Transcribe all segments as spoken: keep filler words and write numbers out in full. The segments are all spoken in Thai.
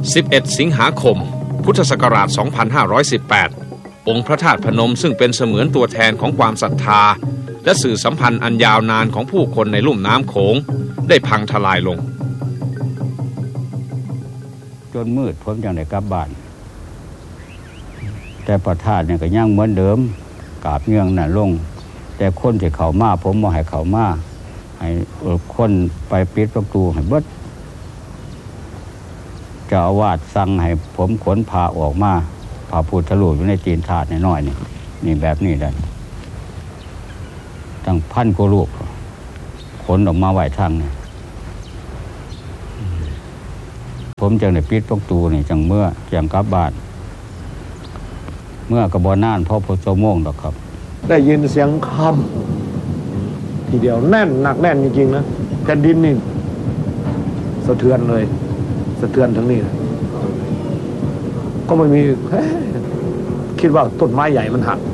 สิบเอ็ดสิงหาคมพุทธศักราชสองพันห้าร้อยสิบแปดองค์พระธาตุพนมซึ่งเป็นเสมือนตัวแทนของความศรัทธาและสื่อสัมพันธ์อันยาวนานของผู้คนในลุ่มน้ำโขงได้พังทลายลงจนมืดผมยังได้กลับบ้านแต่พระธาตุเนี่ยก็ยังเหมือนเดิมกราบเงื่องน่ะลงแต่คนที่เข้ามาผมบ่ให้เข้ามาให้คนไปปิดประตูให้เบิดเจ้าอาวาสสั่งให้ผมขนพาออกมาพาพุทธรูปอยู่ในตีนถาดน้อยๆนี่นี่แบบนี้ได้ตั้งพันกว่ารูปขนออกมาไหว้ทางนี่ผมจังได้ปิดประตูนี่จังเมื่อจังกลับบ้านเมื่อกระบอกน่านพ่อพระโจโมงดอกครับได้ยินเสียงคำทีเดียวแน่นหนักแน่นจริงๆนะแผ่นดินนี่สะเทือนเลยสะเทือนทั้งนี้ก็ไม่มีคิดว่าต้นไม้ใหญ่มันหัก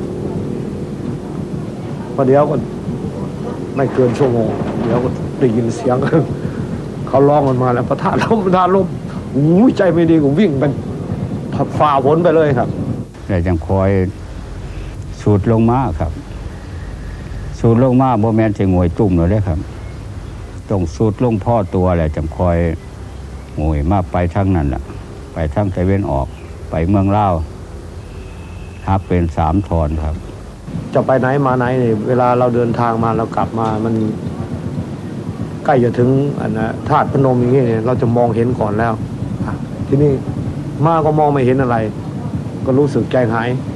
พอเดี๋ยวก็ไม่เกินชั่วโมงเดี๋ยวก็ได้ยินเสียงเขาร้องกันมาแล้วพระธาตุล้มพระธาตุล้มอู้ใจไม่ดีผมวิ่งเป็นฝ่าฝนไปเลยครับแต่จังคอยสูดลงมาครับสูดลงมาบ่แม่นสิงวยจุ่มเลยเด้ครับต้องสูดลงพ่อตัวแหละจังคอยงวยมาไปทางนั้นล่ะไปทางตะเวนออกไปเมืองลาวฮักเป็นสามทอนครับจะไปไหนมาไหนนี่เวลาเราเดินทางมาเรากลับมามันใกล้จะถึงอันนะธาตุพนมอย่างนี้เนี่ยเราจะมองเห็นก่อนแล้วที่นี่มาก็มองไม่เห็นอะไรก็รู้สึกใจหาย